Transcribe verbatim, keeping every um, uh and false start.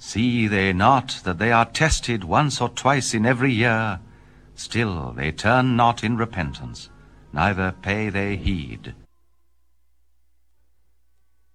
See they not that they are tested once or twice in every year? Still they turn not in repentance, neither pay they heed.